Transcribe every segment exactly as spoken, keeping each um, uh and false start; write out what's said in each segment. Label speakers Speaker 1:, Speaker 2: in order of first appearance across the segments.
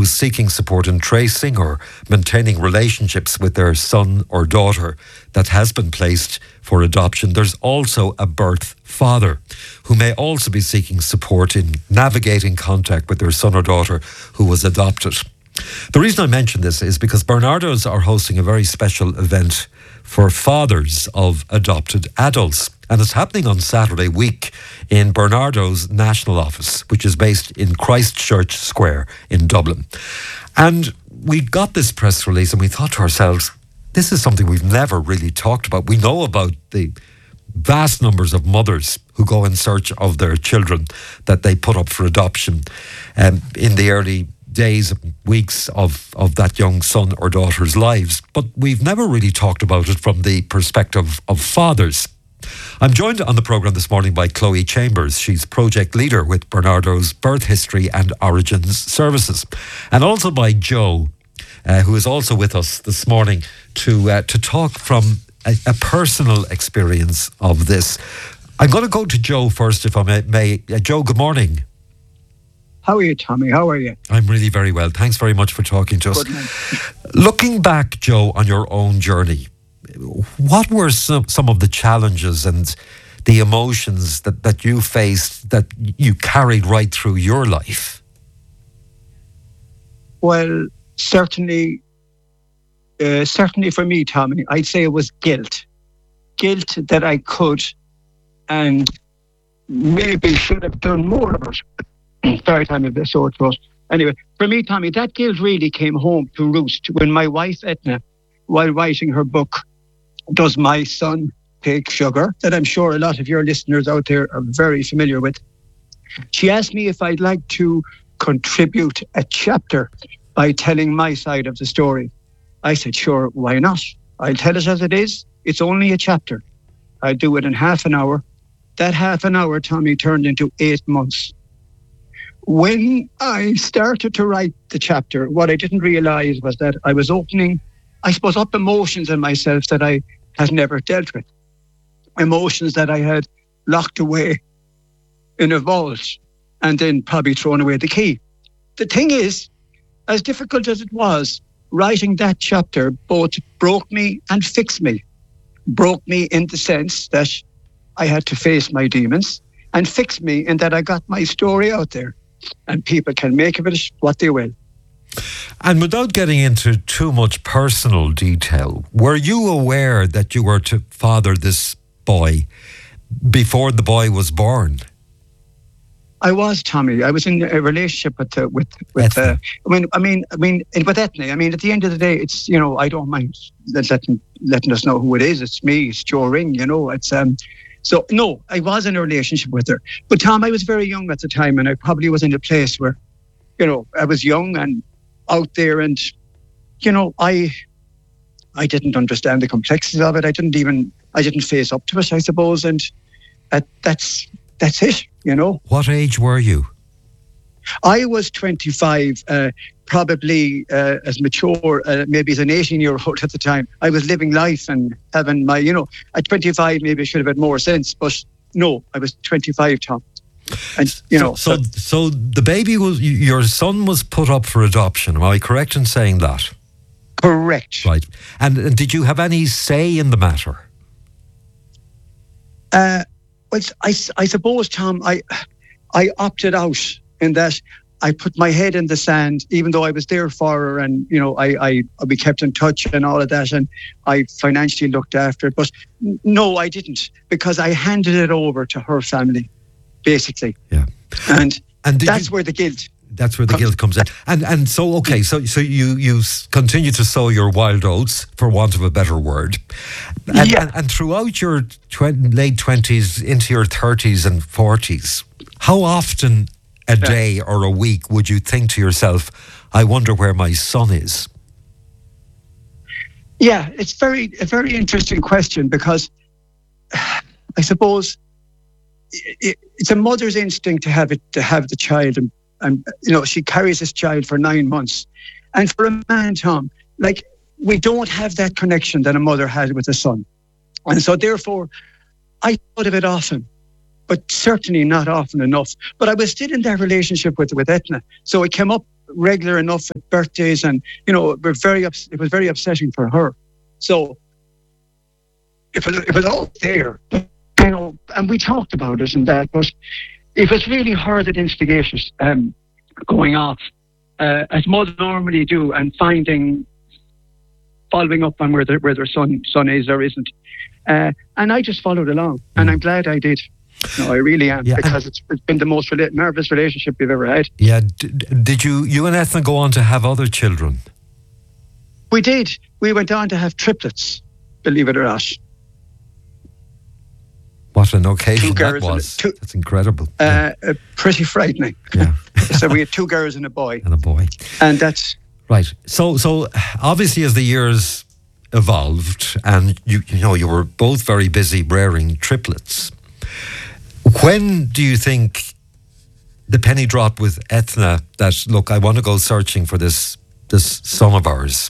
Speaker 1: who's seeking support in tracing or maintaining relationships with their son or daughter that has been placed for adoption. There's also a birth father who may also be seeking support in navigating contact with their son or daughter who was adopted. The reason I mention this is because Bernardo's are hosting a very special event for fathers of adopted adults. And it's happening on Saturday week in Bernardo's national office, which is based in Christchurch Square in Dublin. And we got this press release and we thought to ourselves, this is something we've never really talked about. We know about the vast numbers of mothers who go in search of their children that they put up for adoption um, in the early days, weeks of, of that young son or daughter's lives. But we've never really talked about it from the perspective of fathers. I'm joined on the programme this morning by Chloe Chambers. She's project leader with Bernardo's Birth History and Origins Services. And also by Joe, uh, who is also with us this morning to uh, to talk from a, a personal experience of this. I'm going to go to Joe first, if I may. may. Uh, Joe, good morning.
Speaker 2: How are you, Tommy? How are you?
Speaker 1: I'm really very well. Thanks very much for talking to us.
Speaker 2: Good, man.
Speaker 1: Looking back, Joe, on your own journey, what were some, some of the challenges and the emotions that, that you faced that you carried right through your life?
Speaker 2: Well, certainly, uh, certainly for me, Tommy, I'd say it was guilt. Guilt that I could and maybe should have done more of it. Sorry, Tommy, a bit sore throat. Anyway, for me, Tommy, that guilt really came home to roost when my wife, Etna, while writing her book, Does My Son Take Sugar?, that I'm sure a lot of your listeners out there are very familiar with. She asked me if I'd like to contribute a chapter by telling my side of the story. I said, sure, why not? I'll tell it as it is. It's only a chapter. I'll do it in half an hour. That half an hour, Tommy, turned into eight months. When I started to write the chapter, what I didn't realise was that I was opening, I suppose, up emotions in myself that I had never dealt with. Emotions that I had locked away in a vault and then probably thrown away the key. The thing is, as difficult as it was, writing that chapter both broke me and fixed me. Broke me in the sense that I had to face my demons, and fixed me in that I got my story out there and people can make of it what they will.
Speaker 1: And without getting into too much personal detail, were you aware that you were to father this boy before the boy was born?
Speaker 2: I was, Tommy. I was in a relationship with uh, with with. Uh, I mean, I mean, I mean, with Ethne. I mean, at the end of the day, it's, you know, I don't mind letting letting us know who it is. It's me. It's Joe Ring. You know, it's um. So no, I was in a relationship with her. But Tom, I was very young at the time, and I probably was in a place where, you know, I was young and out there, and you know, I I didn't understand the complexities of it. I didn't even I didn't face up to it, I suppose, and that, that's that's it. You know.
Speaker 1: What age were you?
Speaker 2: I was twenty-five, uh, probably uh, as mature, uh, maybe as an eighteen-year-old at the time. I was living life and having my, you know, at twenty-five, maybe I should have had more sense, but no, I was twenty-five, Tom. And, you
Speaker 1: so,
Speaker 2: know.
Speaker 1: So, so, so the baby was, your son was put up for adoption. Am I correct in saying that?
Speaker 2: Correct.
Speaker 1: Right. And, and did you have any say in the matter?
Speaker 2: Uh, well, I, I suppose, Tom, I, I opted out in that I put my head in the sand, even though I was there for her, and you know, I, I we kept in touch and all of that, and I financially looked after it. But no, I didn't, because I handed it over to her family, basically.
Speaker 1: Yeah,
Speaker 2: and
Speaker 1: and
Speaker 2: that's
Speaker 1: you,
Speaker 2: where the guilt.
Speaker 1: That's where the guilt comes in. And and so okay, so so you you continue to sow your wild oats, for want of a better word, and
Speaker 2: yeah.
Speaker 1: and, and throughout your tw- late twenties into your thirties and forties, how often a day or a week would you think to yourself, I wonder where my son is?
Speaker 2: Yeah, it's very a very interesting question, because I suppose it, it's a mother's instinct to have it to have the child, and, and you know, she carries this child for nine months. And for a man, Tom, like, we don't have that connection that a mother had with a son. And so therefore, I thought of it often, but certainly not often enough. But I was still in that relationship with with Etna, so it came up regular enough at birthdays, and you know, we're very ups- it was very upsetting for her. So it was, it was all there, you know, and we talked about it and that, but it was really her that instigated um, going off, uh, as mothers normally do, and finding, following up on where their, where their son, son is or isn't. Uh, and I just followed along, and I'm glad I did. No, I really am, yeah, because it's, it's been the most rela- nervous relationship we've ever had.
Speaker 1: Yeah. D- did you, you and Ethna go on to have other children?
Speaker 2: We did. We went on to have triplets, believe it or not.
Speaker 1: What an occasion
Speaker 2: two
Speaker 1: that was. Two, That's incredible.
Speaker 2: Uh, yeah. uh, pretty frightening.
Speaker 1: Yeah.
Speaker 2: So we had two girls and a boy.
Speaker 1: And a boy.
Speaker 2: And that's...
Speaker 1: Right. So, so obviously as the years evolved, and you, you know, you were both very busy rearing triplets, when do you think the penny dropped with Ethna that, look, I want to go searching for this this son of ours?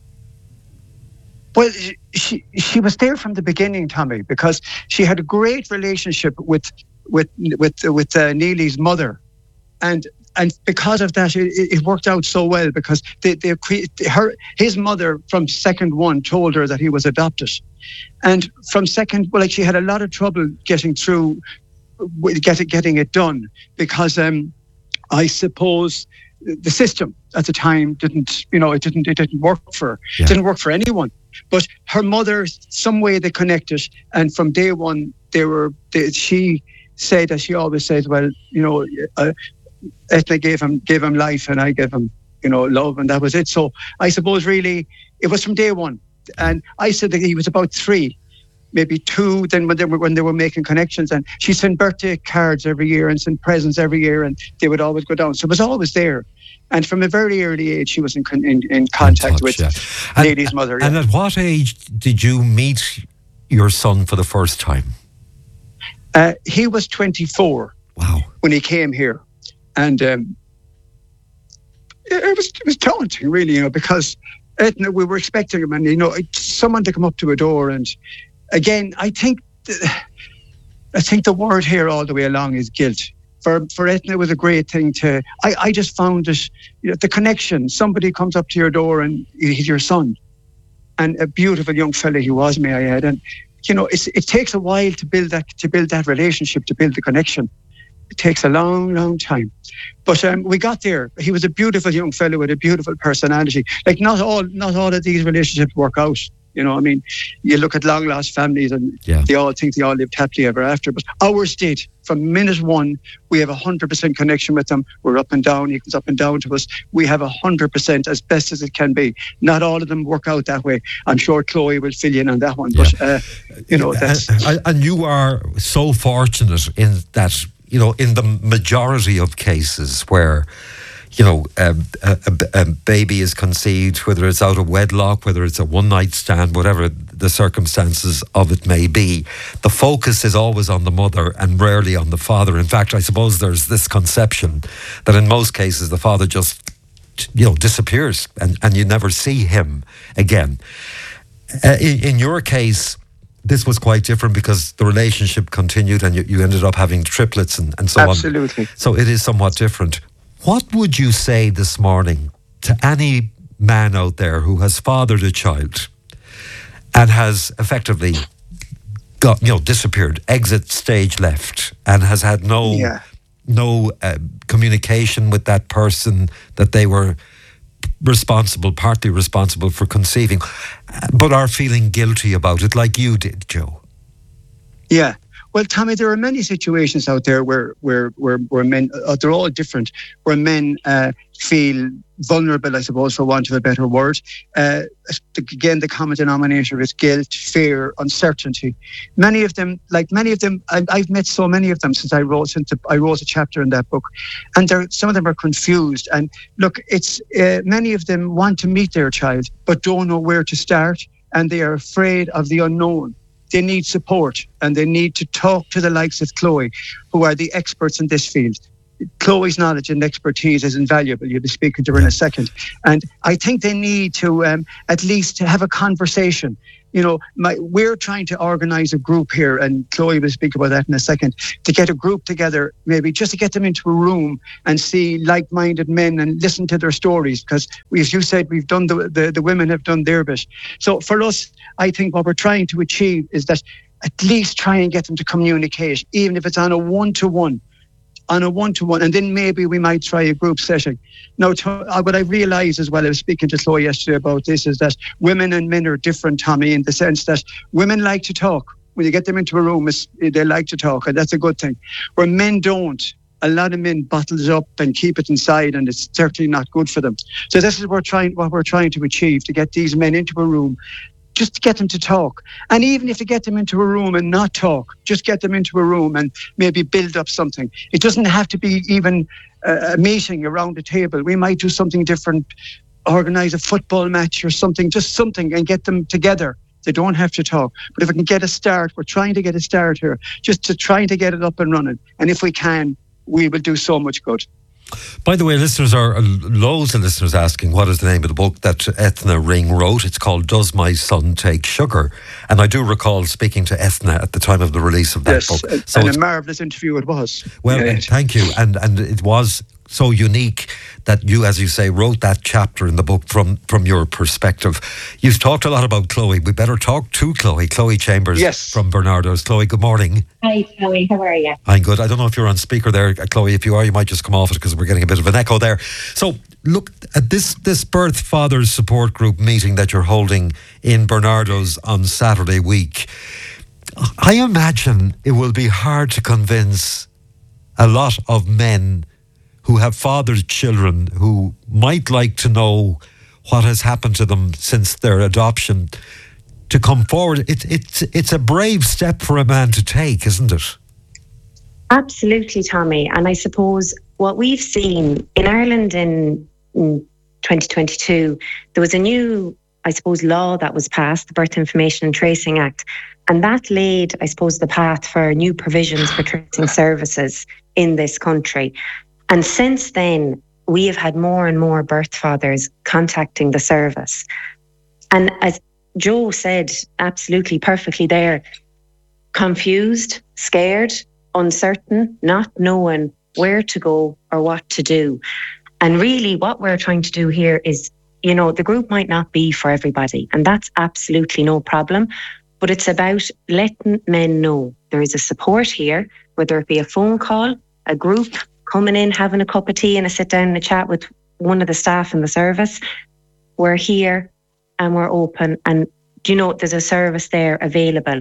Speaker 2: Well, she she was there from the beginning, Tommy, because she had a great relationship with with with with uh, Neely's mother, and and because of that, it, it worked out so well, because they they her his mother from second one told her that he was adopted, and from second, well, like she had a lot of trouble getting through, getting getting it done, because um, I suppose the system at the time didn't, you know, it didn't it didn't work for her. Yeah. It didn't work for anyone. But her mother, some way they connected, and from day one, they were. They, she said, as she always said, well, you know, uh, Ethna gave him gave him life, and I gave him, you know, love, and that was it. So I suppose really it was from day one. And I said that he was about three, maybe two. Then when they were when they were making connections, and she sent birthday cards every year and sent presents every year, and they would always go down. So it was always there. And from a very early age, she was in in, in contact in touch, with yeah. Lady's mother.
Speaker 1: And
Speaker 2: yeah.
Speaker 1: at what age did you meet your son for the first time?
Speaker 2: Uh, he was twenty-four.
Speaker 1: Wow.
Speaker 2: When he came here, and um, it, it was it was daunting, really, you know, because Ethna, we were expecting him, and you know, someone to come up to a door, and again, I think the, I think the word here all the way along is guilt. For for Ethna, it was a great thing to. I, I just found it, you know, the connection. Somebody comes up to your door and he's your son, and a beautiful young fella he was, may I add. And you know, it's, it takes a while to build that to build that relationship, to build the connection. It takes a long, long time, but um, we got there. He was a beautiful young fella with a beautiful personality. Like not all not all of these relationships work out. You know, I mean, you look at long lost families and yeah. they all think they all lived happily ever after. But ours did. From minute one, we have a hundred percent connection with them. We're up and down. He comes up and down to us. We have a hundred percent as best as it can be. Not all of them work out that way. I'm sure Chloe will fill you in on that one. Yeah. But uh, you know, that's
Speaker 1: and, and you are so fortunate in that. You know, in the majority of cases where, you know, um, a, a, a baby is conceived, whether it's out of wedlock, whether it's a one-night stand, whatever the circumstances of it may be, the focus is always on the mother and rarely on the father. In fact, I suppose there's this conception that in most cases the father just, you know, disappears and, and you never see him again. Uh, in, in your case, this was quite different because the relationship continued and you, you ended up having triplets and, and so
Speaker 2: Absolutely.
Speaker 1: on.
Speaker 2: Absolutely.
Speaker 1: So it is somewhat different. What would you say this morning to any man out there who has fathered a child and has effectively got, you know, disappeared, exit stage left, and has had no
Speaker 2: yeah.
Speaker 1: no uh, communication with that person that they were responsible, partly responsible for conceiving, but are feeling guilty about it like you did, Joe?
Speaker 2: Yeah. Well, Tommy, there are many situations out there where where where, where men, uh, they're all different, where men uh, feel vulnerable, I suppose, for want of a better word. Uh, again, the common denominator is guilt, fear, uncertainty. Many of them, like many of them, I, I've met so many of them since I wrote since I wrote a chapter in that book, and some of them are confused. And look, it's uh, many of them want to meet their child, but don't know where to start, and they are afraid of the unknown. They need support, and they need to talk to the likes of Chloe, who are the experts in this field. Chloe's knowledge and expertise is invaluable. You'll be speaking to her in a second. And I think they need to um, at least have a conversation. you know, my, we're trying to organise a group here, and Chloe will speak about that in a second, to get a group together, maybe just to get them into a room and see like-minded men and listen to their stories, because as you said, we've done the, the, the women have done their bit. So for us, I think what we're trying to achieve is that at least try and get them to communicate, even if it's on a one-to-one. on a one-to-one, and then maybe we might try a group setting. Now, to, uh, what I realised as well, I was speaking to Chloe yesterday about this, is that women and men are different, Tommy, in the sense that women like to talk. When you get them into a room, they like to talk, and that's a good thing. Where men don't. A lot of men bottle it up and keep it inside, and it's certainly not good for them. So this is what we're trying, what we're trying to achieve, to get these men into a room, just to get them to talk. And even if you get them into a room and not talk, just get them into a room and maybe build up something. It doesn't have to be even a meeting around a table. We might do something different, organise a football match or something, just something, and get them together. They don't have to talk. But if we can get a start, we're trying to get a start here, just to try to get it up and running. And if we can, we will do so much good.
Speaker 1: By the way, listeners are, loads of listeners asking what is the name of the book that Ethna Ring wrote. It's called Does My Son Take Sugar? And I do recall speaking to Ethna at the time of the release of that
Speaker 2: yes,
Speaker 1: book.
Speaker 2: So and a marvellous interview it was.
Speaker 1: Well,
Speaker 2: yeah.
Speaker 1: Thank you. And and it was so unique that you, as you say, wrote that chapter in the book from, from your perspective. You've talked a lot about Chloe. We better talk to Chloe. Chloe Chambers
Speaker 2: yes.
Speaker 1: from Bernardo's. Chloe, good morning.
Speaker 3: Hi, Chloe. How are you?
Speaker 1: I'm good. I don't know if you're on speaker there, Chloe. If you are, you might just come off it because we're getting a bit of an echo there. So, look, at this, this Birth Fathers Support Group meeting that you're holding in Bernardo's on Saturday week, I imagine it will be hard to convince a lot of men who have fathered children who might like to know what has happened to them since their adoption to come forward. It, it's it's a brave step for a man to take, isn't it?
Speaker 3: Absolutely, Tommy. And I suppose what we've seen in Ireland in, in twenty twenty-two, there was a new, I suppose, law that was passed, the Birth Information and Tracing Act. And that laid, I suppose, the path for new provisions for tracing services in this country. And since then, we have had more and more birth fathers contacting the service. And as Joe said, absolutely perfectly there, confused, scared, uncertain, not knowing where to go or what to do. And really what we're trying to do here is, you know, the group might not be for everybody, and that's absolutely no problem. But it's about letting men know there is a support here, whether it be a phone call, a group, coming in, having a cup of tea and a sit down and a chat with one of the staff in the service. We're here and we're open, and you know, there's a service there available.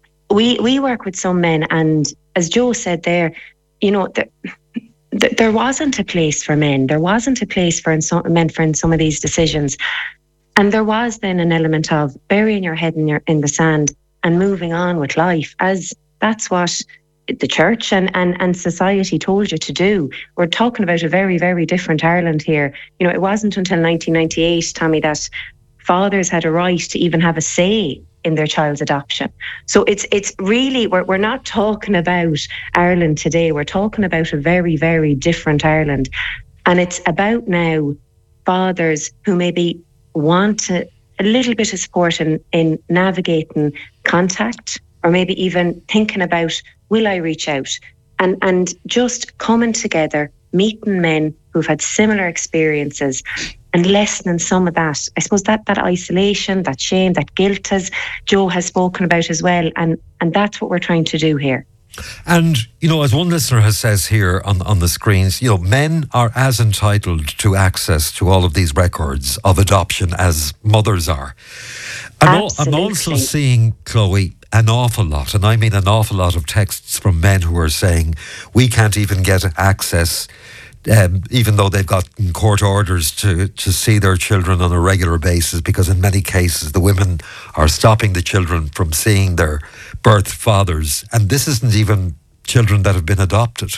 Speaker 3: We we work with some men, and as Joe said there, you know, there, there wasn't a place for men. There wasn't a place for some, men for in some of these decisions. And there was then an element of burying your head in, your, in the sand and moving on with life, as that's what the church and, and, and society told you to do. We're talking about a very, very different Ireland here. You know, it wasn't until nineteen ninety-eight, Tommy, that fathers had a right to even have a say in their child's adoption. So it's it's really, we're, we're not talking about Ireland today. We're talking about a very, very different Ireland. And it's about now fathers who maybe want a, a little bit of support in, in navigating contact, or maybe even thinking about, will I reach out? And and just coming together, meeting men who've had similar experiences and lessening some of that. I suppose that that isolation, that shame, that guilt, as Joe has spoken about as well. And and that's what we're trying to do here.
Speaker 1: And, you know, as one listener has says here on, on the screens, you know, men are as entitled to access to all of these records of adoption as mothers are. I'm, al- I'm also seeing, Chloe, an awful lot, and I mean an awful lot of texts from men who are saying we can't even get access, um, even though they've got court orders to, to see their children on a regular basis, because in many cases the women are stopping the children from seeing their birth fathers. And this isn't even children that have been adopted.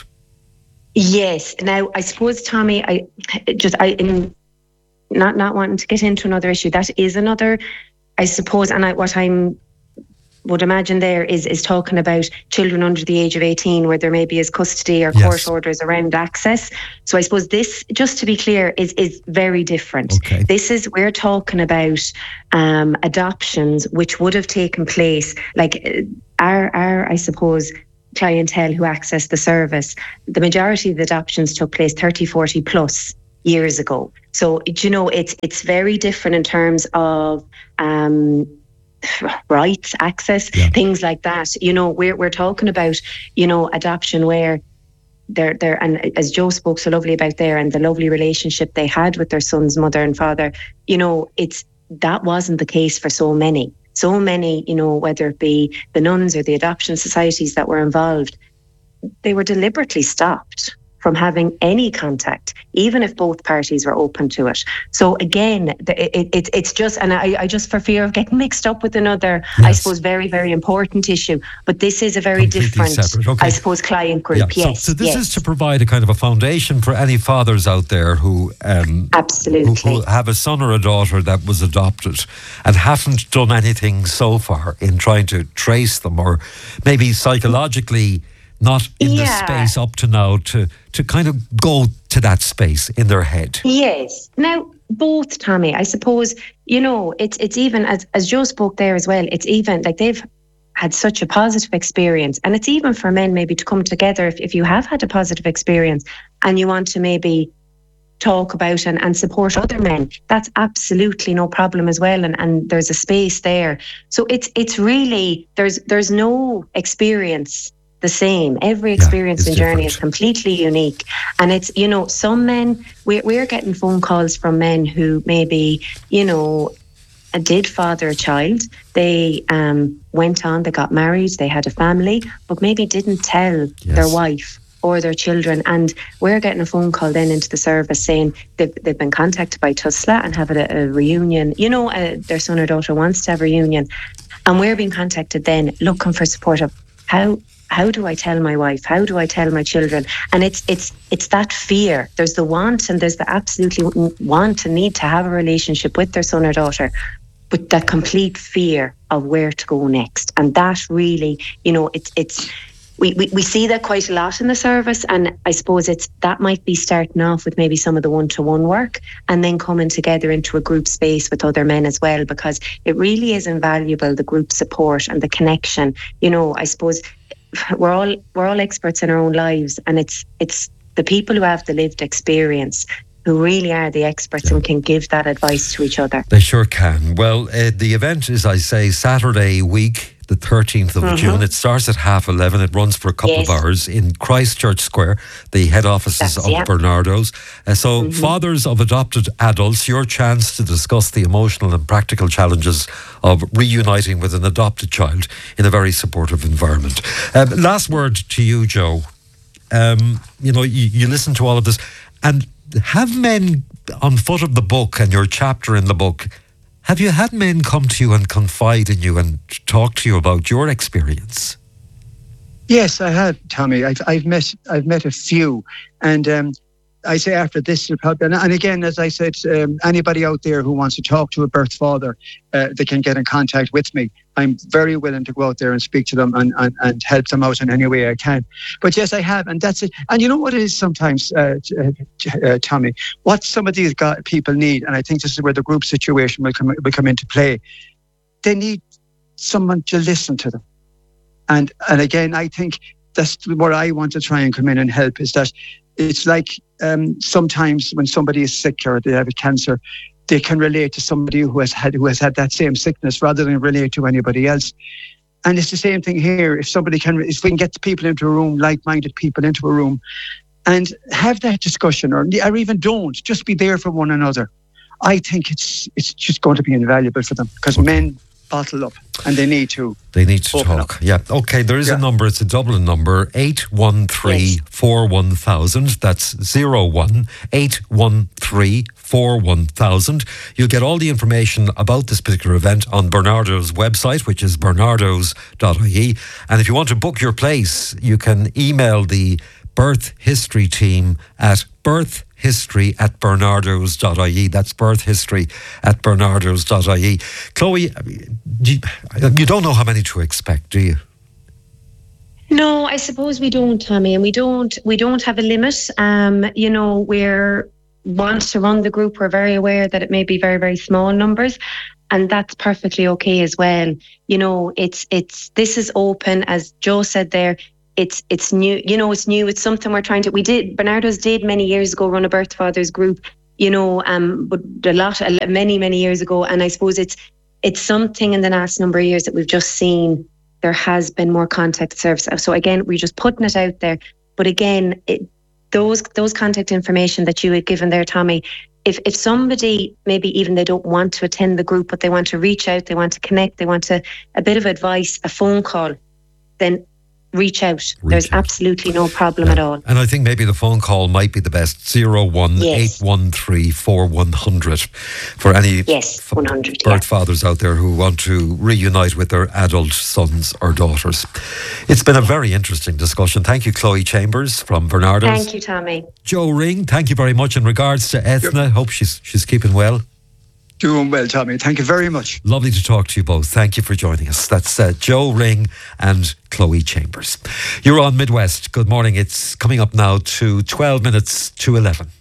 Speaker 3: Yes. Now, I suppose, Tommy, I just, I, in not, not wanting to get into another issue, that is another, I suppose, and I, what I'm would imagine there is is talking about children under the age of eighteen where there maybe is custody or
Speaker 1: Yes.
Speaker 3: court orders around access. So I suppose this, just to be clear, is is very different.
Speaker 1: Okay.
Speaker 3: This is, we're talking about um, adoptions which would have taken place, like uh, our, our, I suppose, clientele who access the service, the majority of the adoptions took place thirty, forty plus years ago. So, you know, it's it's very different in terms of um, rights, access,
Speaker 1: Yeah.
Speaker 3: things like that. You know, we're we're talking about, you know, adoption where they're they're and as Joe spoke so lovely about there, and the lovely relationship they had with their son's mother and father. You know, it's that wasn't the case for so many. So many, you know, whether it be the nuns or the adoption societies that were involved, they were deliberately stopped from having any contact, even if both parties were open to it. So again, the, it, it, it's just, and I, I just for fear of getting mixed up with another,
Speaker 1: Yes.
Speaker 3: I suppose, very, very important issue, but this is a very
Speaker 1: Completely
Speaker 3: different,
Speaker 1: separate. Okay.
Speaker 3: I suppose, client group.
Speaker 1: Yeah.
Speaker 3: Yes,
Speaker 1: So, so this
Speaker 3: yes,
Speaker 1: is to provide a kind of a foundation for any fathers out there who um, who,
Speaker 3: absolutely.
Speaker 1: who have a son or a daughter that was adopted and haven't done anything so far in trying to trace them, or maybe psychologically not in the
Speaker 3: Yeah.
Speaker 1: space up to now to to kind of go to that space in their head.
Speaker 3: Yes. Now, both, Tommy, I suppose, you know, it's it's even, as, as Joe spoke there as well, it's even like they've had such a positive experience. And it's even for men maybe to come together if, if you have had a positive experience and you want to maybe talk about and, and support other men. That's absolutely no problem as well. And, and there's a space there. So it's it's really, there's there's no experience the same. Every experience
Speaker 1: it's
Speaker 3: and journey is
Speaker 1: different.
Speaker 3: completely unique. And it's, you know, some men, we're, we're getting phone calls from men who maybe, you know, did father a child. They um, went on, they got married, they had a family, but maybe didn't tell
Speaker 1: Yes.
Speaker 3: their wife or their children. And we're getting a phone call then into the service saying they've, they've been contacted by Tusla and having a, a reunion. You know, uh, their son or daughter wants to have a reunion. And we're being contacted then looking for support of how how do I tell my wife? How do I tell my children? And it's it's it's that fear. There's the want and there's the absolutely want and need to have a relationship with their son or daughter, but that complete fear of where to go next. And that really, you know, it's it's we, we, we see that quite a lot in the service. And I suppose it's that might be starting off with maybe some of the one-to-one work and then coming together into a group space with other men as well, because it really is invaluable, the group support and the connection. You know, I suppose we're all we're all experts in our own lives, and it's it's the people who have the lived experience who really are the experts and can give that advice to each other.
Speaker 1: They sure can. Well, uh, the event is, I say, Saturday week, the thirteenth of
Speaker 3: Mhm.
Speaker 1: June. It starts at half eleven. It runs for a couple
Speaker 3: Yes.
Speaker 1: of hours in Christchurch Square, the head offices
Speaker 3: That's-
Speaker 1: of
Speaker 3: yeah.
Speaker 1: Bernardo's. Uh, so,
Speaker 3: Mhm.
Speaker 1: fathers of adopted adults, your chance to discuss the emotional and practical challenges of reuniting with an adopted child in a very supportive environment. Um, last word to you, Joe. Um, you know, you, you listen to all of this, and have men on foot of the book and your chapter in the book, have you had men come to you and confide in you and talk to you about your experience?
Speaker 2: Yes, I had, Tommy. I've I've met I've met a few, and um, I say after this, you'll probably, and, and again, as I said, um, anybody out there who wants to talk to a birth father, uh, they can get in contact with me. I'm very willing to go out there and speak to them and, and, and help them out in any way I can. But yes, I have, and that's it. And you know what it is sometimes, uh, uh, Tommy, what some of these guys, people need, and I think this is where the group situation will come, will come into play. They need someone to listen to them. And and again, I think that's where I want to try and come in and help, is that it's like um, sometimes when somebody is sick or they have a cancer, they can relate to somebody who has had who has had that same sickness rather than relate to anybody else. And it's the same thing here. If somebody can, if we can get people into a room, like-minded people into a room, and have that discussion, or, or even don't, just be there for one another, I think it's it's just going to be invaluable for them, because
Speaker 1: Okay.
Speaker 2: men bottle up and they need to.
Speaker 1: They need to
Speaker 2: Open
Speaker 1: talk. Yeah. Okay, there is
Speaker 2: Yeah.
Speaker 1: a number. It's a Dublin number, eight one three, four one thousand. That's zero one eight one three, four one thousand. You'll get all the information about this particular event on Bernardo's website, which is bernardos dot I E. And if you want to book your place, you can email the Birth History team at birth history at bernardos dot I E. That's birth history at bernardos dot I E. Chloe, you, you don't know how many to expect, do you?
Speaker 3: No, I suppose we don't, Tommy, and we don't we don't have a limit. Um, you know, we're want to run the group. We're very aware that it may be very, very small numbers, and that's perfectly okay as well. You know, it's it's this is open, as Joe said there. It's it's new. You know, it's new. It's something we're trying to. We did Bernardo's did many years ago run a birth fathers group. You know, um, but a lot, many many years ago, and I suppose it's it's something in the last number of years that we've just seen. There has been more contact service. So again, we're just putting it out there. But again, it, those those contact information that you had given there, Tommy, if if somebody, maybe even they don't want to attend the group, but they want to reach out, they want to connect, they want to, a bit of advice, a phone call, then reach out. Reach There's out. absolutely no problem yeah. at all.
Speaker 1: And I think maybe the phone call might be the best. zero one eight one three four one zero zero for any
Speaker 3: yes, one hundred,
Speaker 1: birth
Speaker 3: yeah.
Speaker 1: fathers out there who want to reunite with their adult sons or daughters. It's been a very interesting discussion. Thank you, Chloe Chambers from Bernardos.
Speaker 3: Thank you, Tommy.
Speaker 1: Joe Ring, thank you very much in regards to Ethna. Yep. Hope she's she's keeping well.
Speaker 2: Doing well, Tommy. Thank you very much.
Speaker 1: Lovely to talk to you both. Thank you for joining us. That's uh, Joe Ring and Chloe Chambers. You're on Midwest. Good morning. It's coming up now to twelve minutes to eleven.